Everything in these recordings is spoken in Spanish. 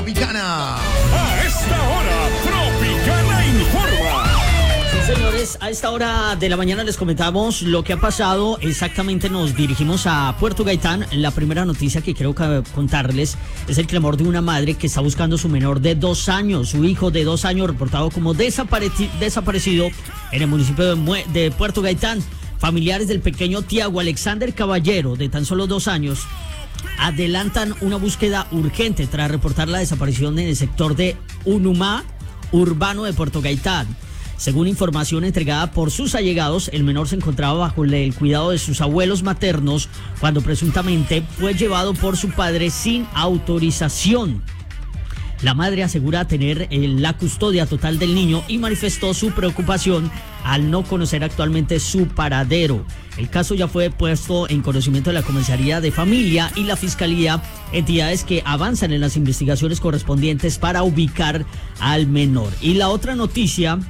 Tropicana. A esta hora, Tropicana informa. Sí, señores, a esta hora de la mañana les comentamos lo que ha pasado. Exactamente nos dirigimos a Puerto Gaitán. La primera noticia que quiero contarles es el clamor de una madre que está buscando a su menor de 2 años, su hijo de 2 años reportado como desaparecido en el municipio de Puerto Gaitán. Familiares del pequeño Tiago Alexander Caballero, de tan solo 2 años, adelantan una búsqueda urgente tras reportar la desaparición en el sector de Unumá, urbano de Puerto Gaitán. Según información entregada por sus allegados, el menor se encontraba bajo el cuidado de sus abuelos maternos cuando presuntamente fue llevado por su padre sin autorización. La madre asegura tener la custodia total del niño y manifestó su preocupación al no conocer actualmente su paradero. El caso ya fue puesto en conocimiento de la Comisaría de Familia y la Fiscalía, entidades que avanzan en las investigaciones correspondientes para ubicar al menor. Y la otra noticia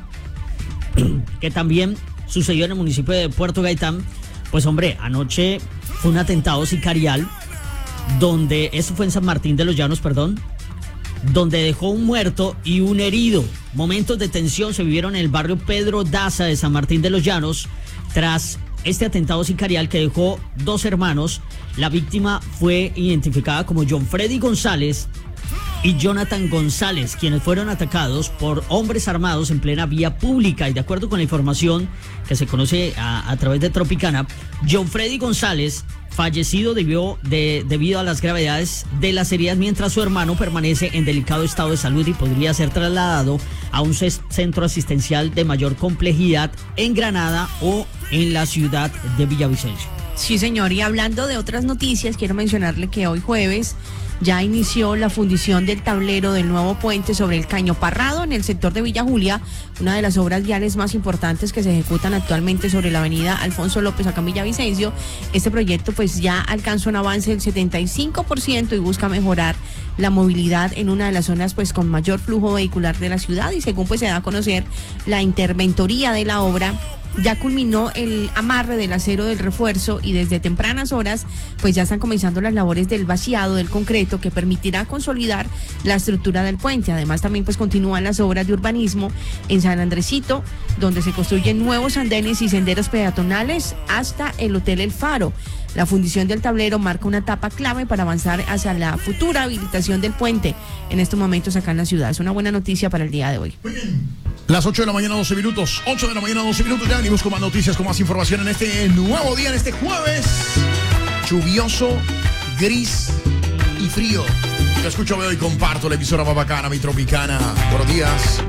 que también sucedió en el municipio de Puerto Gaitán, pues hombre, anoche fue un atentado sicarial donde, esto fue en San Martín de los Llanos, donde dejó un muerto y un herido. Momentos de tensión se vivieron en el barrio Pedro Daza de San Martín de los Llanos tras este atentado sicarial que dejó 2 hermanos. La víctima fue identificada como John Freddy González y Jonathan González, quienes fueron atacados por hombres armados en plena vía pública. Y de acuerdo con la información que se conoce a través de Tropicana, John Freddy González fallecido debido a las gravedades de las heridas, mientras su hermano permanece en delicado estado de salud y podría ser trasladado a un centro asistencial de mayor complejidad en Granada o en la ciudad de Villavicencio. Sí, señor, y hablando de otras noticias, quiero mencionarle que hoy jueves ya inició la fundición del tablero del nuevo puente sobre el Caño Parrado en el sector de Villa Julia, una de las obras viales más importantes que se ejecutan actualmente sobre la avenida Alfonso López acá en Villavicencio. Este proyecto pues ya alcanzó un avance del 75% y busca mejorar la movilidad en una de las zonas pues con mayor flujo vehicular de la ciudad, y según pues se da a conocer la interventoría de la obra, ya culminó el amarre del acero del refuerzo y desde tempranas horas pues ya están comenzando las labores del vaciado del concreto que permitirá consolidar la estructura del puente. Además también pues continúan las obras de urbanismo en San Andresito, donde se construyen nuevos andenes y senderos peatonales hasta el Hotel El Faro. La fundición del tablero marca una etapa clave para avanzar hacia la futura habilitación del puente en estos momentos acá en la ciudad. Es una buena noticia para el día de hoy. Las 8 de la mañana, 12 minutos. 8 de la mañana, 12 minutos. Ya venimos con más noticias, con más información en este nuevo día, en este jueves lluvioso, gris y frío. Te escucho, veo y comparto la emisora más bacana, mi Tropicana. Buenos días.